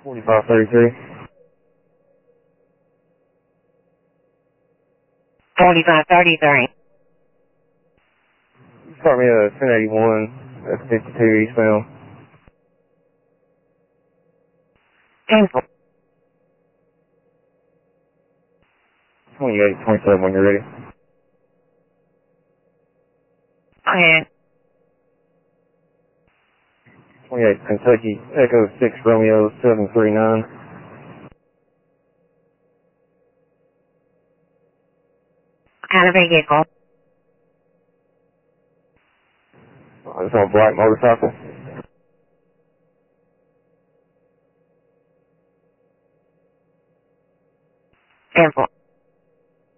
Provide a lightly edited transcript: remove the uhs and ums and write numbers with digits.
4533. 4533. Start me at 1081, that's 52 eastbound. 10-4. 2827 when you're ready. Okay. 28 Kentucky, Echo 6 Romeo 739. Kind of vehicle. It's on a black motorcycle. 10-4.